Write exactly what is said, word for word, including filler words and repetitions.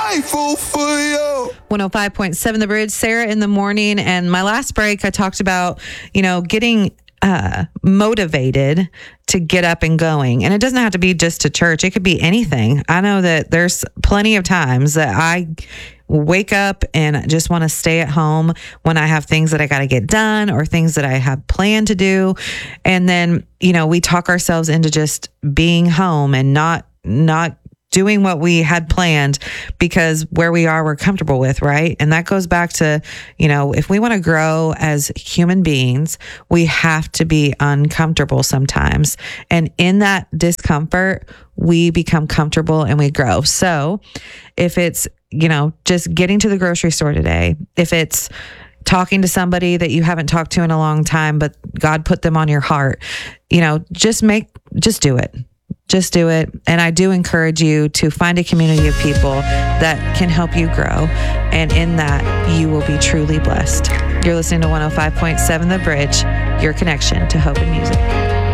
grateful for you. one oh five point seven The Bridge, Sarah in the morning. And my last break, I talked about, you know, getting uh, motivated to get up and going. And it doesn't have to be just to church. It could be anything. I know that there's plenty of times that I wake up and just want to stay at home when I have things that I got to get done or things that I have planned to do. And then, you know, we talk ourselves into just being home and not, not doing what we had planned because where we are, we're comfortable with, right? And that goes back to, you know, if we want to grow as human beings, we have to be uncomfortable sometimes. And in that discomfort, we become comfortable and we grow. So if it's, you know, just getting to the grocery store today, if it's talking to somebody that you haven't talked to in a long time, but God put them on your heart, you know, just make, just do it. Just do it. And I do encourage you to find a community of people that can help you grow. And in that, you will be truly blessed. You're listening to one oh five point seven The Bridge, your connection to hope and music.